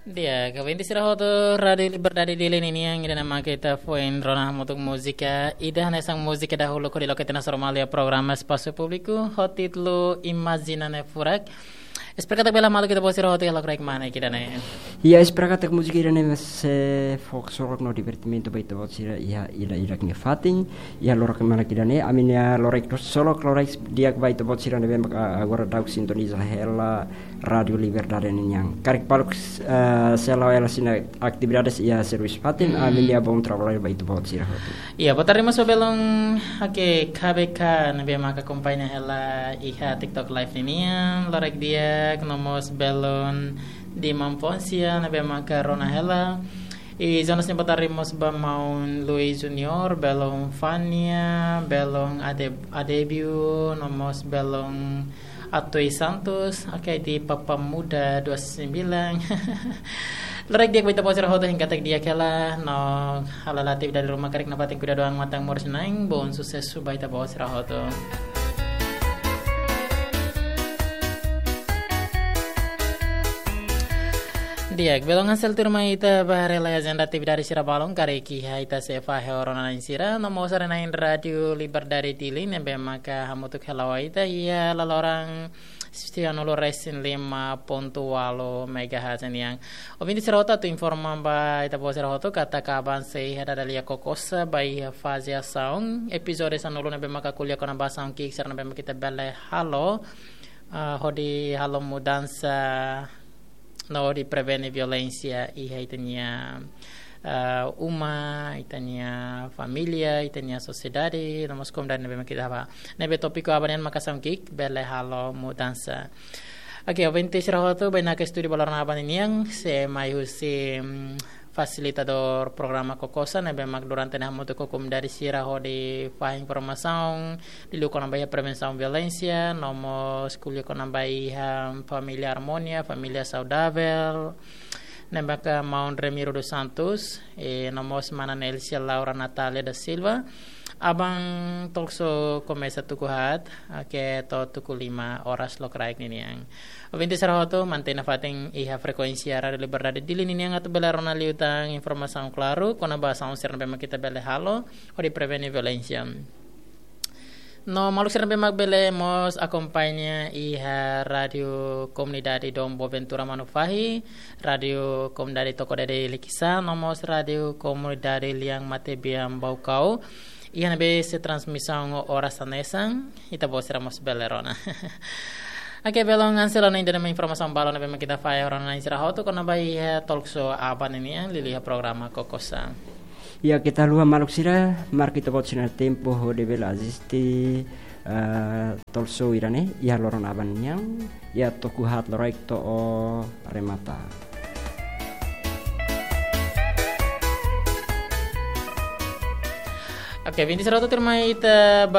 Dia, kawin istirahat radio liberdade dilin ini yang nama kita poin rona untuk musika ida nesang musika dahulu ko di lokasi Somalia programa Espaço Público hotitlo Imaginane Furak. Espero que bela malu kita posir hotel halak raik mana kita ne. Ia espera que música irane mas folk no divertimento baita bosira ia ila ne fatin ia lorok mana kita ne aminia lorek solo clorex dia baita bosira ne bem agora dau sintoniza hela radio liberdade yang karek paluk sela ela sina actividades ia service fatin aminia bom trabalho baita bosira hotel. Ia botaremos belong ake KBK ne bem maka kompannya hela iha TikTok live ini lorek dia nomos belon di Mamponsia na bemaka rona hela e zonas ne botarimos ba maun Luis Junior belong Fania belong Adebio nomos belong Atoy Santos okay di Papa Muda 29 Lerek dia kita posir hoto hingga tek dia kela no halalatif dari rumah karek napating kuda doang matang mors naing bon sukses subay ta posir hoto. Dia belong hasil turma ita baharela agenda atividade sira balong kareki haita sefa heorona sira no mo sara nain radio liberdade dili nembe maka hamutuk helawa ita ia lalorang Stiano Resin 5.8 MHz yang ovindi serota tu informa ba ita bo serota kata kaban sei hada dalia kokosa bai fazia sound episode sanolo nembe maka kuliah kona ba sound kick sarana nembe kita belle halo hodi halo mudança no di prevene violencia e itania uma itania familia itania sociedade nomos kom dan nebe kita ba nebe topiko abanian makasam kik bele halo mudança okay ovente sirahoto bena ke studio balarna abanin yang se mayu se facilitador programa kokosa nebe mak durante na moto kokum dari siraho di fahing informação di luko nambaya prevenção violência nomos kuliah ko nambaya familia harmonia familia saudável nembaka Maun Remiro dos Santos nomos manan Elcia Laura Natalia da Silva abang tokso komesa tukuhat ke to tuku 5 oras lo kraik nini yang ovinte sarahoto mantena fating iha frekuensia radio liberdade dili nini yang atu bela rona liutang informasi claro kona bahasa usir bema kita bele halo ori preveni violencia no maluk sir bema bele mos acompaña iha radio comunidade Dom Boaventura Manufahi radio comunidade Tocodede Likisa nomos radio comunidade Liang Matebiam Baucau ia nabe se transmissão horas tanesang ita bosiramos belerona. Oke belong ansela na indana informação balo nabe makita fay orana isra hoto kona bai talk show aban ini yang liliha programa kokosa. Ya kita luar maluk sira mar kita bot sina tempo ho de bela asisti talk show irane ya loron aban yang ya tokuhat loraik to o remata. Oke, 27 terma ita